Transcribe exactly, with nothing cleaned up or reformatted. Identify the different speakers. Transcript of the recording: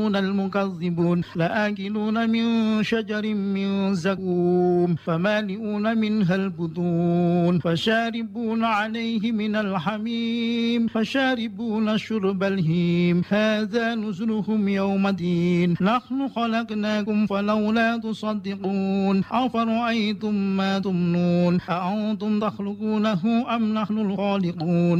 Speaker 1: المكذبون لآكلون من شجر من زقوم فمالئون منها البطون فشاربون عليه من الحميم فشاربون شرب الهيم هذا نزلهم يوم الدين نحن خلقناكم فلولا تصدقون أفرأيتم ما تمنون أأنتم تخلقونه أم نحن الخالقون